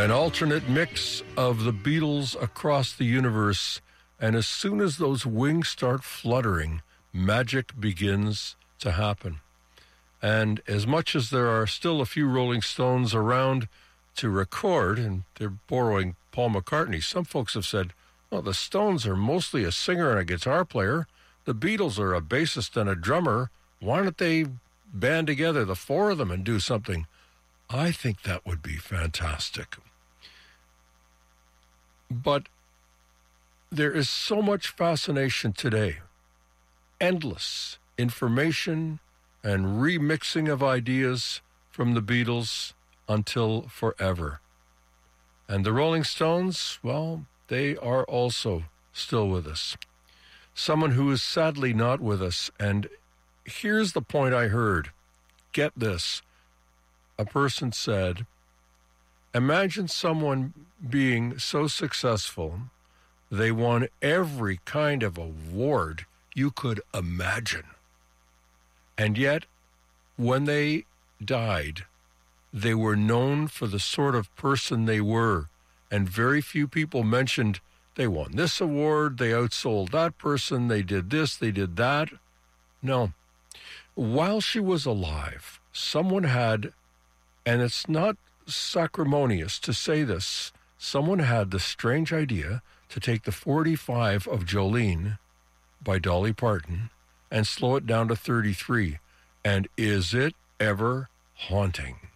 An alternate mix of the Beatles across the universe, and as soon as those wings start fluttering, magic begins to happen. And as much as there are still a few Rolling Stones around to record, and they're borrowing Paul McCartney, some folks have said, well, the Stones are mostly a singer and a guitar player. The Beatles are a bassist and a drummer. Why don't they band together, the four of them, and do something? I think that would be fantastic. But there is so much fascination today, endless information and remixing of ideas from the Beatles until forever. And the Rolling Stones, well, they are also still with us. Someone who is sadly not with us, and here's the point I heard. Get this. A person said, imagine someone being so successful, they won every kind of award you could imagine. And yet, when they died, they were known for the sort of person they were. And very few people mentioned they won this award, they outsold that person, they did this, they did that. No. While she was alive, someone had, and it's not sacrimonious to say this, someone had the strange idea to take the 45 of Jolene by Dolly Parton and slow it down to 33. And is it ever haunting?